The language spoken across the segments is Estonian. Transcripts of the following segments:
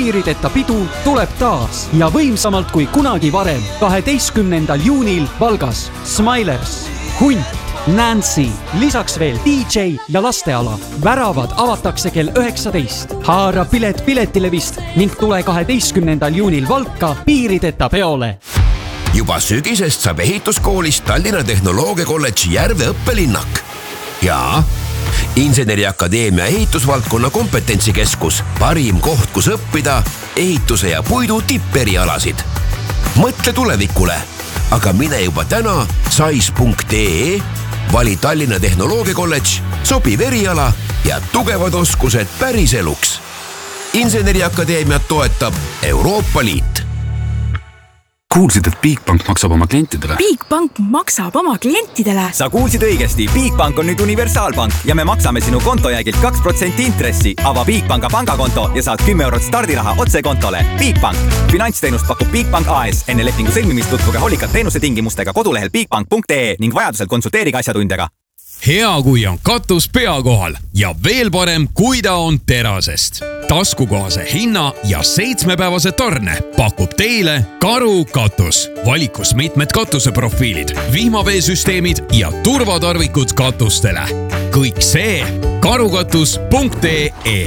piirideta pidu tuleb taas ja võimsamalt kui kunagi varem 12. juunil Valgas. Smilers, Hunt, Nancy, lisaks veel DJ ja lasteala. Väravad avatakse kell 19. Haara pilet Piletilevist ning tule 12. juunil Valka piirideta peole. Juba sügisest saab ehituskoolist Tallinna Tehnoloogiakolledži Järve õppelinnak. Ja Inseneriakadeemia ehitusvaldkonna kompetentsikeskus, parim koht, kus õppida ehituse ja puidu tipperialasid. Mõtle tulevikule, aga mine juba täna sais.ee, vali Tallinna Tehnoloogiakolledž, sobiv eriala ja tugevad oskused päris eluks. Inseneriakadeemiat toetab Euroopa Liit. Kuulsid, et Bigbank maksab oma klientidele? Bigbank maksab oma klientidele? Sa kuulsid õigesti. Bigbank on nüüd universaalpank ja me maksame sinu kontojäägilt 2% intressi. Ava Bigbanka pangakonto ja saad 10 eurot stardiraha otse kontole. Bigbank. Finantsteenust pakub Bigbank AS. Enne lepingu sõlmimist tutvuge hoolikalt teenuse tingimustega kodulehel bigbank.ee ning vajadusel konsulteeriga asjatundjaga. Hea, kui on katus pea kohal ja veel parem, kui ta on terasest. Taskukohase hinna ja 7-päevase tarne pakub teile Karu katus. Valikus mitmed katuseprofiilid, vihmaveesüsteemid ja turvatarvikud katustele. Kõik see karukatus.ee.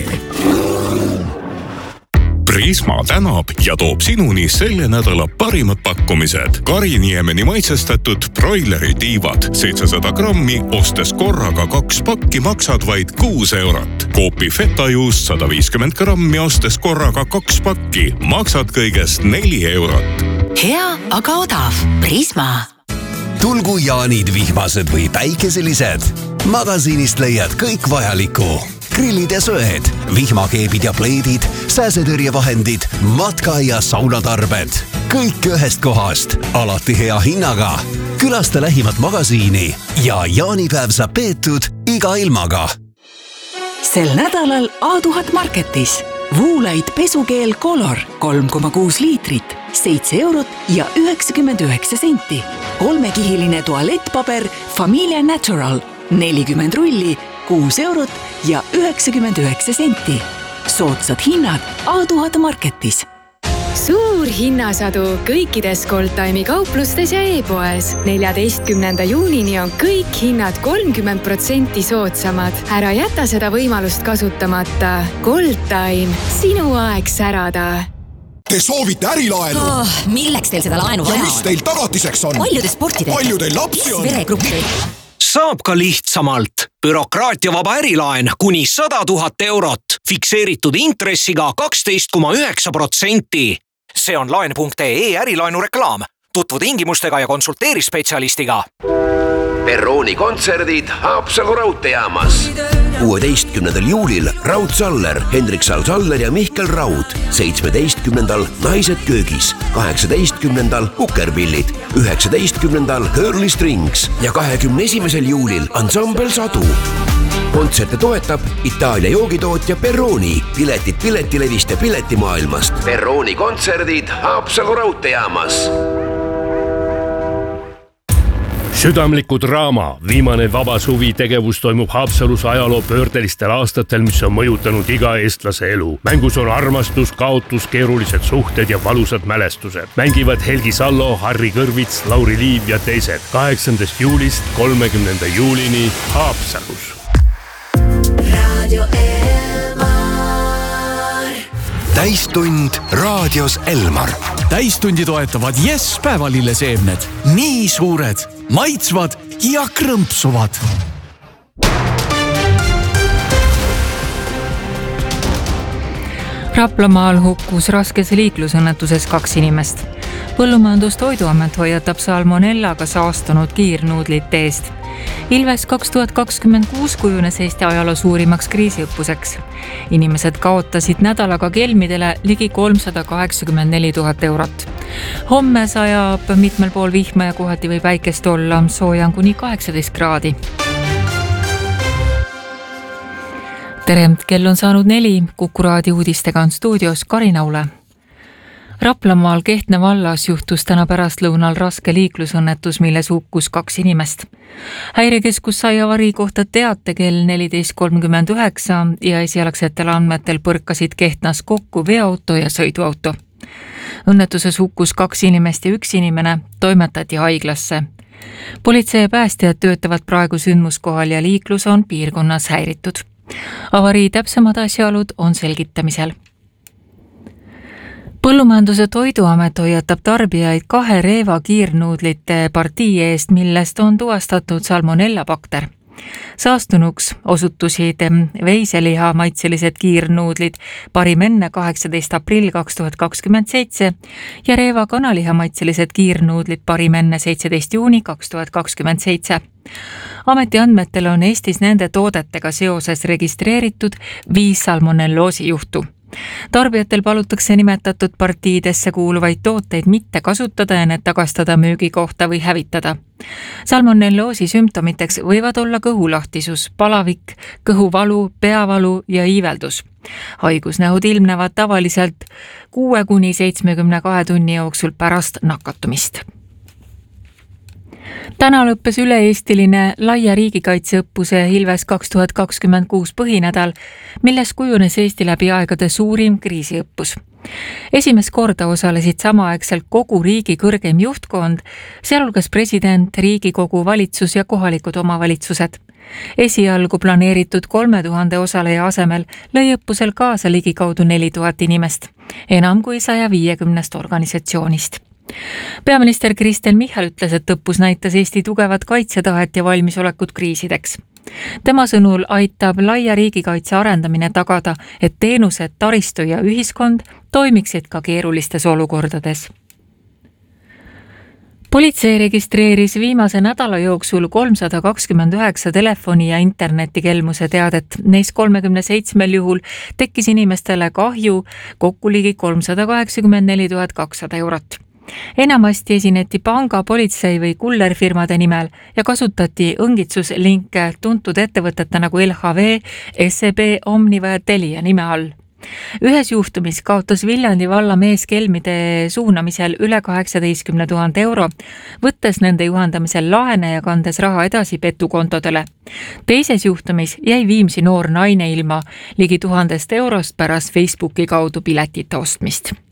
Prisma tänab ja toob sinuni selle nädala parimad pakkumised. Kariniemeni maitsestatud broileri tiivad 700 grammi, ostes korraga 2 pakki maksad vaid 6 eurot. Koopi fetajuust 150 grammi, ostes korraga 2 pakki maksad kõigest 4 eurot. Hea, aga odav. Prisma. Tulgu jaanid vihmased või päikeselised. Magasiinist leiad kõik vajaliku. Grillid ja söed, vihmakeebid ja pleedid, sääsetõrjevahendid, matka- ja saunatarbed. Kõik ühest kohast, alati hea hinnaga. Külasta lähimat magasiini ja jaanipäev saab peetud iga ilmaga. Sel nädalal A1000 Marketis. Voolite pesukeel Color 3,6 liitrit, 7 eurot ja 99 senti. 3-kihiline tualettpaber Familia Natural 40 rulli, 6 eurot ja 99 senti. Soodsad hinnad A1000 Marketis. Suur hinnasadu kõikides Goldtime'i kauplustes ja e-poes. 14. juunini on kõik hinnad 30% soodsamad. Ära jäta seda võimalust kasutamata. Goldtime, sinu aeg särada. Te soovite ärilaenu? Milleks teil seda laenu vaja ja mis teil tagatiseks on? Paljude sportidega. Palju teil lapsi on? Veregruppi. Saab ka lihtsamalt. Bürokraatiavaba ärilaen kuni 100 000 eurot. Fikseeritud intressiga 12,9%. See on laen.ee ärilaenu reklaam. Tutvu tingimustega ja konsulteeri spetsialistiga. Perrooni kontserdid Haapsalu raudteejaamas. 16. juulil Raud Saller, Hendrik Saller ja Mihkel Raud. 17. Naised köögis. 18. Ukerpillid. 19. Curly Strings ja 21. juulil Ansambel Sadu. Kontserte toetab Itaalia joogitootja Perrooni. Piletid Piletilevist ja Piletimaailmast. Perrooni kontserdid Haapsalu raudteejaamas. Südamliku draama viimane vabasuvi tegevus toimub Haapsalus ajaloo pöördelistel aastatel, mis on mõjutanud iga eestlase elu. Mängus on armastus, kaotus, keerulised suhted ja valusad mälestused. Mängivad Helgi Sallo, Harri Kõrvits, Lauri Liiv ja teised. 8. juulist 30. juulini Haapsalus. Radio Elmar. Täistund raadios Elmar. Täistundi toetavad Yes päevalilleseemned. Nii suured, maitsvad ja krõmpsuvad. Raplamaal hukkus raskes liiklusõnnetuses 2 inimest. Põllumajandustoiduamet hoiatab salmonellaga saastunud kiirnuudlite eest. Ilves 2026 kujunes Eesti ajaloo suurimaks kriisiõppuseks. Inimesed kaotasid nädalaga kelmidele ligi 384 000 eurot. Homme sajab mitmel pool vihma ja kohati või päikest olla, sooja on kuni 18 kraadi. Tere, kell on saanud 4, Kuku raadio uudistega on stuudios Karin Aule. Raplamaal Kehtna vallas juhtus täna pärastlõunal raske liiklusõnnetus, milles hukkus 2 inimest. Häirekeskus sai avarii kohta teate kell 14.39 ja esialgsetel andmetel põrkasid Kehtnas kokku veoauto ja sõiduauto. Õnnetuses hukkus 2 inimest ja 1 inimene toimetati haiglasse. Politsei ja päästjad töötavad praegu sündmuskohal ja liiklus on piirkonnas häiritud. Avarii täpsemad asjaolud on selgitamisel. Põllumajanduse Toiduamet hoiatab tarbijaid 2 reeva kiirnuudlite partii eest, millest on tuvastatud salmonella bakter. Saastunuks osutusid veiseliha maitselised kiirnuudlid parim enne 18. aprill 2027 ja reeva kanaliha maitselised kiirnuudlid parim enne 17. juuni 2027. Ameti andmetel on Eestis nende toodetega seoses registreeritud 5 salmonelloosi juhtu. Tarbijatel palutakse nimetatud partiidesse kuuluvaid tooteid mitte kasutada ja need tagastada müügikohta või hävitada. Salmonelloosi sümptomiteks võivad olla kõhulahtisus, palavik, kõhuvalu, peavalu ja iiveldus. Haigusnähud ilmnevad tavaliselt 6–72 tunni jooksul pärast nakatumist. Täna lõppes üle-eestiline laia riigikaitseõppuse Ilves 2026 põhinädal, milles kujunes Eesti läbi aegade suurim kriisiõppus. Esimest korda osalesid samaaegselt kogu riigi kõrgem juhtkond, sealhulgas president, Riigikogu, valitsus ja kohalikud omavalitsused. Esialgu planeeritud 3000 osaleja asemel lõi õppusel kaasa ligikaudu 4000 inimest, enam kui 150 organisatsioonist. Peaminister Kristen Michal ütles, et õppus näitas Eesti tugevat kaitsetahet ja valmisolekut kriisideks. Tema sõnul aitab laia riigikaitse arendamine tagada, et teenused, taristu ja ühiskond toimiksid ka keerulistes olukordades. Politsei registreeris viimase nädala jooksul 329 telefoni- ja internetikelmuse teadet. Neist 37 juhul tekkis inimestele kahju kokku ligi 384 200 eurot. Enamasti esineti panga, politsei või kullerfirmade nimel ja kasutati õngitsuslinke tuntud ettevõtete nagu LHV, SEB, Omniva ja Telia nime all. Ühes juhtumis kaotas Viljandi valla mees kelmide suunamisel üle 18 000 euro, võttes nende juhendamisel laene ja kandes raha edasi petukontodele. Teises juhtumis jäi Viimsi noor naine ilma ligi 1000 eurost pärast Facebooki kaudu piletite ostmist.